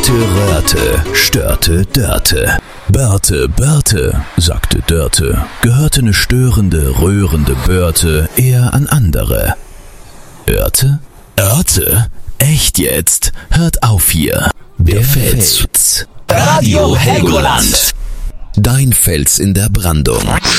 Röhrte, störte Dörte. Börte, sagte Dörte, gehörte ne störende, rührende Börte eher an andere. Örte? Echt jetzt? Hört auf hier. Der Fels. Radio Helgoland. Dein Fels in der Brandung.